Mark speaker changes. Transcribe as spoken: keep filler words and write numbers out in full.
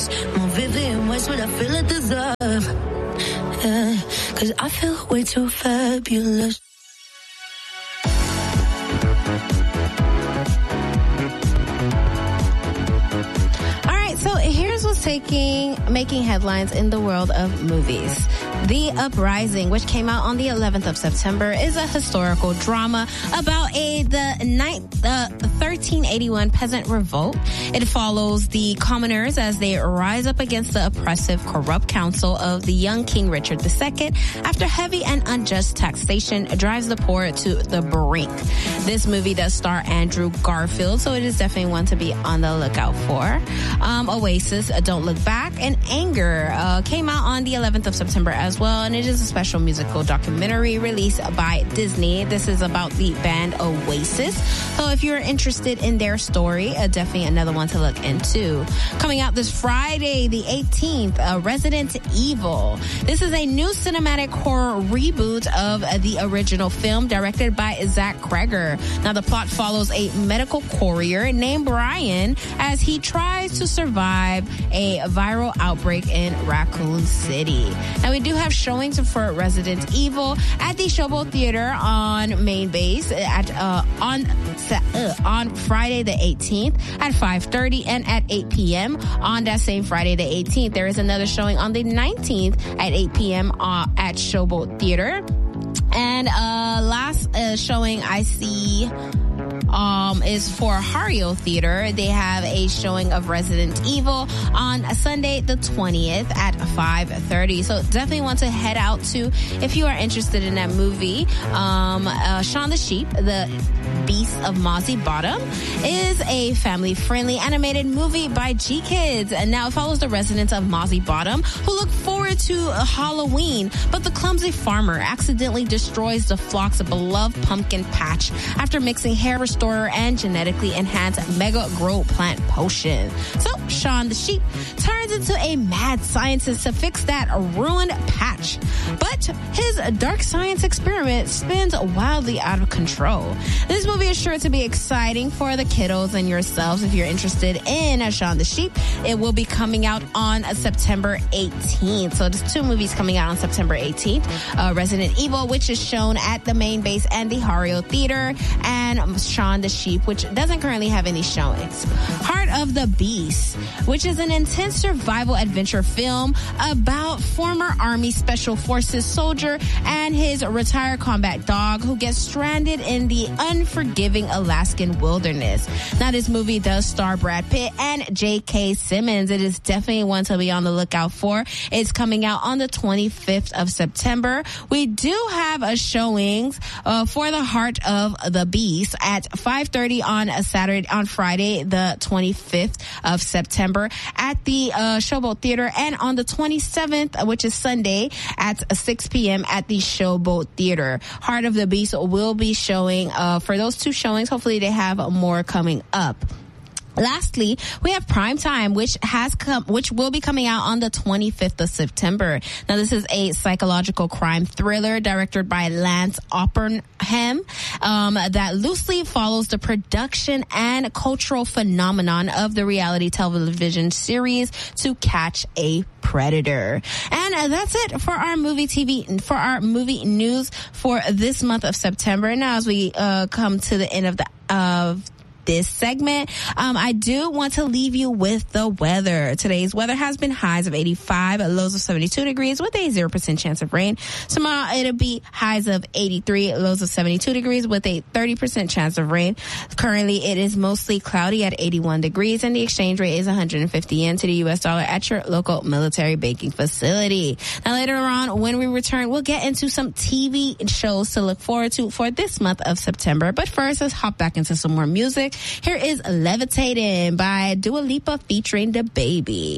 Speaker 1: this. More vivid in ways what I feel I deserve. Yeah, cause I feel way too fabulous.
Speaker 2: So here's what's taking, making headlines in the world of movies. The Uprising, which came out on the eleventh of September, is a historical drama about a the ninth, the thirteen eighty-one peasant revolt. It follows the commoners as they rise up against the oppressive, corrupt council of the young King Richard the Second after heavy and unjust taxation drives the poor to the brink. This movie does star Andrew Garfield, so it is definitely one to be on the lookout for. Um, Oasis, Don't Look Back, and Anger uh, came out on the eleventh of September as well, and it is a special musical documentary released by Disney. This is about the band Oasis. So if you're interested in their story, uh, definitely another one to look into. Coming out this Friday, the eighteenth, uh, Resident Evil. This is a new cinematic horror reboot of uh, the original film directed by Zach Cregger. Now, the plot follows a medical courier named Brian as he tries to survive a viral outbreak in Raccoon City. Now, we do have showings for Resident Evil at the Showboat Theater on Main Base at uh, on uh, on Friday the eighteenth at five thirty and at eight p.m. On that same Friday the eighteenth, there is another showing on the nineteenth at eight p.m. Uh, at Showboat Theater. And uh, last uh, showing I see um, is for Hario Theater. They have a showing of Resident Evil on Sunday the twentieth at five thirty. So definitely want to head out to if you are interested in that movie. Um, uh, Shaun the Sheep, the Beast of Mozzie Bottom, is a family-friendly animated movie by G Kids. And now it follows the residents of Mozzie Bottom who look forward to Halloween, but the clumsy farmer accidentally destroys the flock's beloved pumpkin patch after mixing hair restorer and genetically enhanced Mega Grow plant potion. So Shaun the Sheep turns into a mad scientist to fix that ruined patch. But his dark science experiment spins wildly out of control. This movie is sure to be exciting for the kiddos and yourselves if you're interested in Shaun the Sheep. It will be coming out on September eighteenth. So there's two movies coming out on September eighteenth. Uh, Resident Evil, which is shown at the Main Base and the Hario Theater, and Shaun the Sheep, which doesn't currently have any showings. Heart of the Beast, which is an intense survival adventure film about former Army Special Forces soldier and his retired combat dog who gets stranded in the unforgiving Alaskan wilderness. Now, this movie does star Brad Pitt and J K. Simmons. It is definitely one to be on the lookout for. It's coming out on the twenty-fifth of September. We do have a showings uh, for the Heart of the Beast at five thirty on a Saturday, on Friday, the twenty-fifth of September at the uh, Showboat Theater, and on the twenty-seventh, which is Sunday, at six p.m. at the Showboat Theater. Heart of the Beast will be showing uh, for those two showings. Hopefully they have more coming up. Lastly, we have Prime Time, which has come, which will be coming out on the twenty-fifth of September. Now, this is a psychological crime thriller directed by Lance Oppenheim, um, that loosely follows the production and cultural phenomenon of the reality television series To Catch a Predator. And uh, that's it for our movie T V, for our movie news for this month of September. Now, as we uh, come to the end of the of this segment, um, I do want to leave you with the weather. Today's weather has been highs of eighty-five, lows of seventy-two degrees with a zero percent chance of rain. Tomorrow it'll be highs of eighty-three, lows of seventy-two degrees with a thirty percent chance of rain. Currently it is mostly cloudy at eighty-one degrees, and the exchange rate is one hundred fifty yen to the U S dollar at your local military banking facility. Now, later on when we return, we'll get into some T V shows to look forward to for this month of September. But first, let's hop back into some more music. Here is Levitating by Dua Lipa featuring DaBaby.